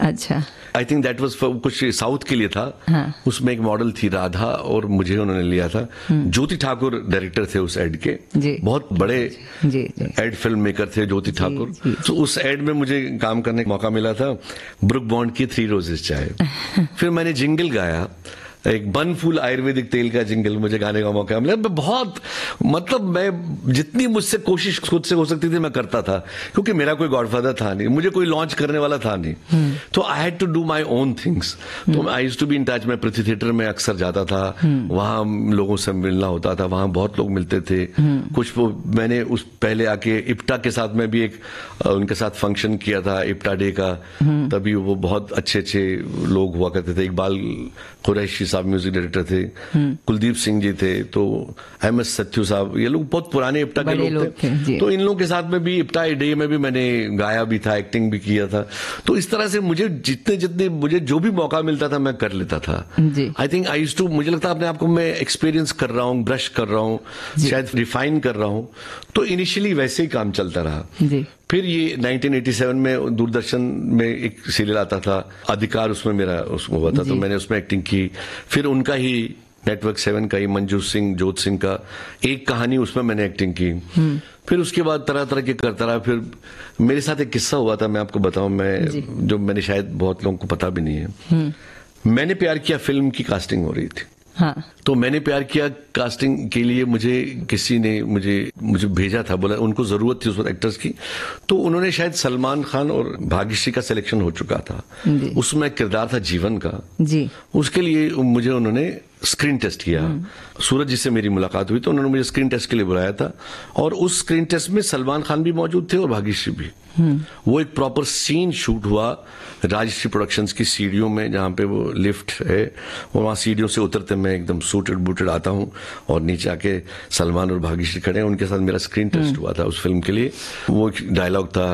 अच्छा, I think that was कुछ south के लिए था। हाँ। उसमें एक मॉडल थी राधा और मुझे उन्होंने लिया था। ज्योति ठाकुर डायरेक्टर थे उस एड के, जी। बहुत बड़े जी। एड फिल्म मेकर थे ज्योति ठाकुर। जी। तो उस एड में मुझे काम करने का मौका मिला था, ब्रुक बॉन्ड की 3 रोजेस चाय। फिर मैंने जिंगल गाया, एक बन फूल आयुर्वेदिक तेल का जिंगल मुझे गाने का मौका मिला। मैं बहुत, मतलब मैं जितनी मुझसे कोशिश खुद से हो सकती थी मैं करता था, क्योंकि मेरा कोई गॉडफादर था नहीं, मुझे कोई लॉन्च करने वाला था नहीं। तो I had to do my own things. तो I used to be in touch. मैं पृथ्वी थिएटर में अक्सर जाता था, वहां लोगों से मिलना होता था, वहां बहुत लोग मिलते थे। कुछ वो मैंने उस पहले आके इप्टा के साथ में भी एक उनके साथ फंक्शन किया था, इप्टा डे का। तभी वो बहुत अच्छे अच्छे लोग हुआ करते थे। इकबाल कुरैशी साहब म्यूजिक डायरेक्टर थे, कुलदीप सिंह जी थे, तो एम.एस. सत्यू साहब, ये लोग बहुत पुराने इप्टा के लोग थे। तो इन लोगों के साथ में भी इप्टा डे में भी मैंने गाया भी था, एक्टिंग भी किया था। तो इस तरह से मुझे जितने मुझे जो भी मौका मिलता था मैं कर लेता था। I think I used to, मुझे लगता है अपने आप को मैं एक्सपीरियंस कर रहा हूँ, ब्रश कर रहा हूँ, शायद रिफाइन कर रहा हूँ। तो इनिशियली वैसे ही काम चलता रहा। फिर ये 1987 में दूरदर्शन में एक सीरियल आता था अधिकार, उसमें मेरा उसमें हुआ था, तो मैंने उसमें एक्टिंग की। फिर उनका ही नेटवर्क 7 का ही मंजू सिंह जोत सिंह का एक कहानी, उसमें मैंने एक्टिंग की। फिर उसके बाद तरह तरह के करता रहा। फिर मेरे साथ एक किस्सा हुआ था, मैं आपको बताऊं, मैं जो मैंने शायद बहुत लोगों को पता भी नहीं है। मैंने प्यार किया फिल्म की कास्टिंग हो रही थी। हाँ। तो मैंने प्यार किया कास्टिंग के लिए मुझे किसी ने मुझे भेजा था, बोला उनको जरूरत थी उस वक्त एक्टर्स की। तो उन्होंने शायद सलमान खान और भाग्यश्री का सिलेक्शन हो चुका था, उसमें किरदार था जीवन का जी। उसके लिए मुझे उन्होंने स्क्रीन टेस्ट किया। सूरज जी से मेरी मुलाकात हुई तो उन्होंने मुझे स्क्रीन टेस्ट के लिए बुलाया था, और उस स्क्रीन टेस्ट में सलमान खान भी मौजूद थे और भाग्यश्री भी। वो एक प्रॉपर सीन शूट हुआ राजश्री प्रोडक्शंस की सीढ़ियों में, जहां पे वो लिफ्ट है, और वहां सीढ़ियों से उतरते मैं एकदम सूटेड बूटेड आता हूं, और नीचे आके सलमान और भाग्यश्री खड़े हैं, उनके साथ मेरा स्क्रीन टेस्ट हुआ था उस फिल्म के लिए। वो डायलॉग था,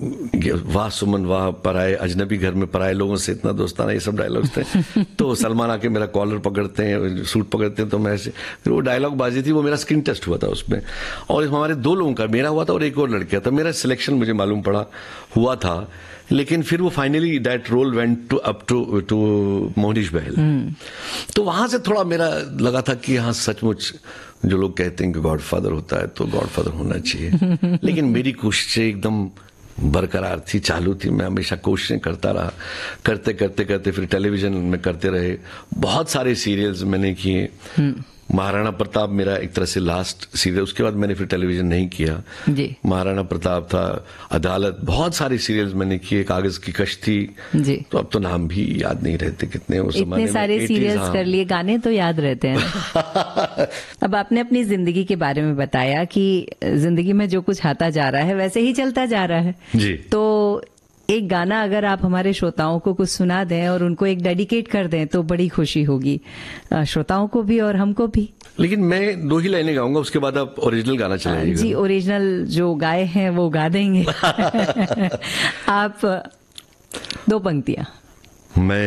वाह सुमन वाह, पराए अजनबी घर में पराए लोगों से इतना दोस्ताना, ये सब डायलॉग्स थे। तो सलमान आके मेरा कॉलर पकड़ते हैं, सूट पकड़ते हैं, तो मैं ऐसे, फिर वो डायलॉग बाजी थी, वो मेरा स्क्रीन टेस्ट हुआ था उसमें। और हमारे 2 लोगों का, मेरा हुआ था और एक और लड़का था। मेरा सिलेक्शन मुझे मालूम पड़ा हुआ था, लेकिन फिर वो finally that role went to Mohnish बहल। तो वहां से थोड़ा मेरा लगा था कि हाँ सचमुच जो लोग कहते हैं कि गॉडफादर होता है तो गॉडफादर होना चाहिए। लेकिन मेरी कोशिशें एकदम बरकरार थी, चालू थी। मैं हमेशा कोशिशें करता रहा, करते करते करते फिर टेलीविजन में करते रहे, बहुत सारे सीरियल्स मैंने किए। महाराणा प्रताप मेरा एक तरह से लास्ट सीरियल, उसके बाद मैंने फिर टेलीविजन नहीं किया जी। महाराणा प्रताप था, अदालत, बहुत सारे सीरियल्स मैंने किए, कागज की कश्ती जी। तो अब तो नाम भी याद नहीं रहते कितने उस इतने सारे सीरियल्स कर लिए, गाने तो याद रहते हैं। अब आपने अपनी जिंदगी के बारे में बताया कि जिंदगी में जो कुछ आता जा रहा है वैसे ही चलता जा रहा है जी। तो एक गाना अगर आप हमारे श्रोताओं को कुछ सुना दें और उनको एक डेडिकेट कर दें तो बड़ी खुशी होगी, श्रोताओं को भी और हमको भी। लेकिन मैं 2 ही लाइनें गाऊंगा, उसके बाद आप ओरिजिनल गाना चलाइएगा। जी, ओरिजिनल जो गाए हैं वो गा देंगे। आप 2 पंक्तियां। मैं